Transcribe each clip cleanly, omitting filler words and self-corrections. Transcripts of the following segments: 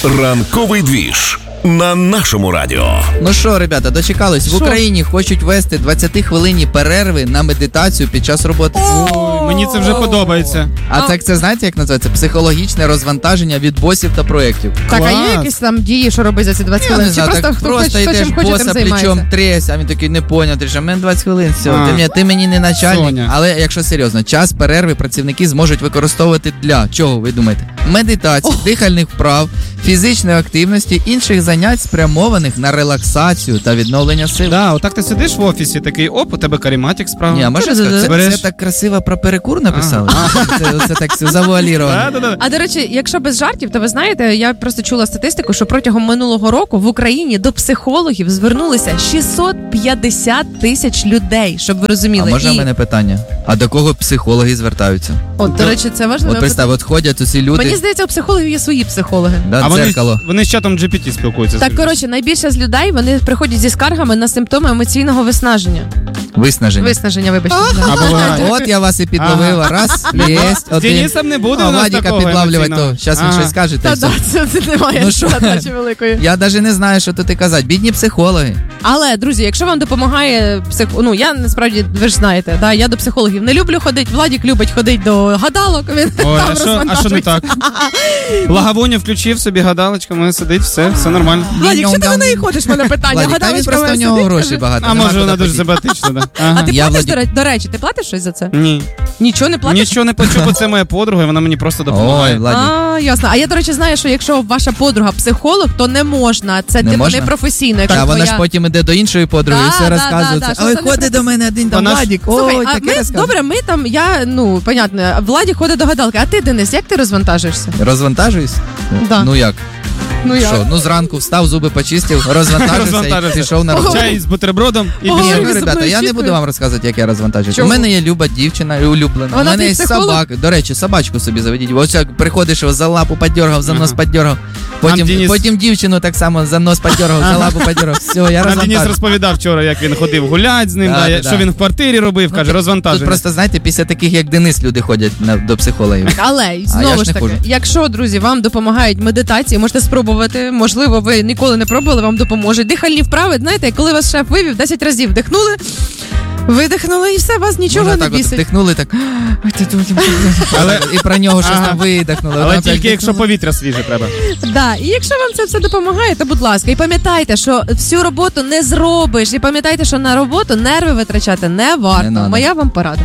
Ранковий двіж на нашому радіо. Ну що, ребята, дочекались. В Україні хочуть ввести 20-хвилинні перерви на медитацію під час роботи. Ой, мені це вже подобається. А так це знаєте, як називається? Психологічне розвантаження від босів та проєктів. Так, а є Клас. якісь там дії, що робить за ці 20 Я хвилин? не знаю, Чи так хто просто хто йдеш чим хоче, боса тим плечом займається? тресь, а він такий не поняв, ти що, мене 20 хвилин, все, А. ти мені не начальник. Соня. Але якщо серйозно, час перерви працівники зможуть використовувати для чого, ви думаєте? Медитації, дихальних вправ, фізичної активності, інших занять, спрямованих на релаксацію та відновлення сил. Да, отак ти сидиш в офісі, такий, оп, у тебе каріматик справа. Ні, а можна сказати, Береш- це так красиво про перекур написали? Це так все завуаліровано. Да. А до речі, якщо без жартів, то ви знаєте, я просто чула статистику, що протягом минулого року в Україні до психологів звернулися 650 тисяч людей, щоб ви А розуміли. можна в мене питання? А до кого психологи звертаються? От, до речі, це важливо. От представ, от ходять усі люди, Мені здається, у психологів є свої психологи. да, А дзеркало. вони з чатом GPT спілкуються. Так, коротше, найбільше з людей вони приходять зі скаргами на симптоми емоційного виснаження. Виснаження. Виснаження, вибачте. А буває. От я вас і підловила. Раз, єсть, З один. Денисом не буде А у нас Владіка такого підлавлювати, то емоційного. зараз він Ага. щось скаже. та й Та все. це немає Ну що? задачі великої. Я навіть не знаю, що тут і казати. Бідні психологи. Але, друзі, якщо вам допомагає ну я насправді, ви ж знаєте, да, я до психологів не люблю ходити, Владік любить ходити до гадалок, він Ой, там а що не розвантажується. так? Лагавоню включив собі гадалочками, сидить, все нормально. Владік, що ти до неї ходиш, в мене питання? Владик, та він Гадалочка просто моя в нього сидить, грошей каже. багато. А нема може куди вона дуже подіти. симпатична, да? А Ага. ти Я, платиш, Владик- до речі, ти платиш щось за це? Ні. Нічого не платиш? Нічого не плачу, бо це моя подруга, і вона мені просто Ой, допомагає. Владик. А, ясно. А я, до речі, знаю, що якщо ваша подруга психолог, то не можна. Це Не типу можна? непрофесійно. А Якщо вона ж твоя... потім іде до іншої подруги і Да, все да, розказує. да, Це, що ой, це не ходить до мене один там Вона ж- Владик. Слухай, Ой, а таке ми, розказує. добре, ми там, понятно, Владі ходить до гадалки. А ти, Денис, як ти розвантажишся? Розвантажуюсь? Да. Ну як? Ну я. Що? Ну зранку встав, зуби почистив, розвантажився і Розвантажився. пішов на роботу. Чай з бутербродом і Ого. Ні, пішов. ну, Ой, ребята, зубною я не буду щіткою. вам розказувати, як я розвантажуюсь. Чому? У мене є люба дівчина, улюблена. Вона У мене твій є психолог? собака. До речі, собачку собі заведіть. Ось як приходиш, за лапу подергав, за нос подергав. Денис- Потім дівчину так само за нос подергав, за лапу подергав. Все, я Нам Денис розвантажу. розповідав вчора, як він ходив гулять з ним, Да, да, да, що да. він в квартирі робив, каже, Тут розвантаження. просто, знаєте, після таких, як Денис, люди ходять до психологів. Але я знову ж ж не таки, хожу. якщо, друзі, вам допомагають медитації, можете спробувати. Можливо, ви ніколи не пробували, вам допоможе. Дихальні вправи, знаєте, коли вас шеф вивів, 10 разів вдихнули, видихнули і все, вас нічого Можна не так от бісить. вдихнули, так. І про нього щось там видихнули. Але Воно тільки так якщо вдихнуло. повітря свіже треба. Да, і якщо вам це все допомагає, то будь ласка. І пам'ятайте, що всю роботу не зробиш. І пам'ятайте, що на роботу нерви витрачати не варто. Не надо. Моя вам порада.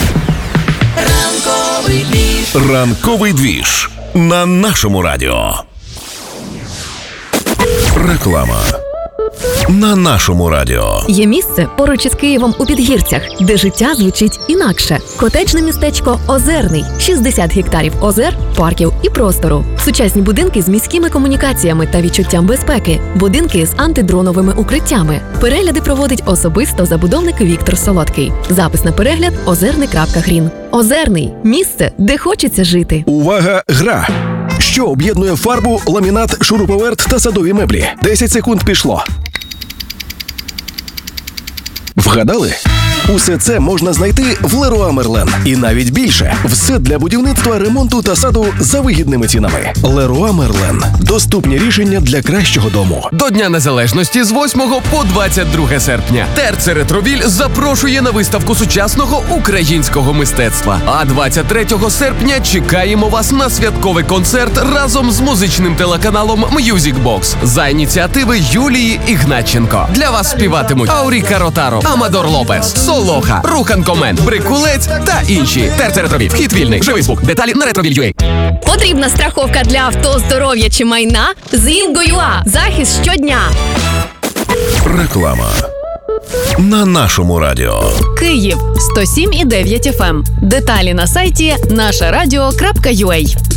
Ранковий двіж на нашому радіо. Реклама на нашому радіо. Є місце поруч із Києвом у Підгірцях, де життя звучить інакше. Котеджне містечко Озерний. 60 гектарів озер, парків і простору. Сучасні будинки з міськими комунікаціями та відчуттям безпеки. Будинки з антидроновими укриттями. Перегляди проводить особисто забудовник Віктор Солодкий. Запис на перегляд озерний.грін. Озерний – місце, де хочеться жити. Увага, гра! Що об'єднує фарбу, ламінат, шуруповерт та садові меблі? 10 секунд пішло. Вгадали? Усе це можна знайти в Леруа Мерлен. І навіть більше. Все для будівництва, ремонту та саду за вигідними цінами. Леруа Мерлен. Доступні рішення для кращого дому. До Дня Незалежності з 8 по 22 серпня. Терце Ретровіль запрошує на виставку сучасного українського мистецтва. А 23 серпня чекаємо вас на святковий концерт разом з музичним телеканалом Music Box за ініціативи Юлії Ігнатченко. Для вас співатимуть Ауріка Ротаро, Амадор Лопес, Солоха, Рухан Комен, Брикулець та інші. Терце Ретровіль. Вхід вільний. Живий звук. Деталі на Ретровіль.ua. Потрібна страховка для авто, здоров'я чи майна? З Інго.ua. Захист щодня. Реклама на нашому радіо. Київ 107,9 FM. Деталі на сайті нашарадіо.ua.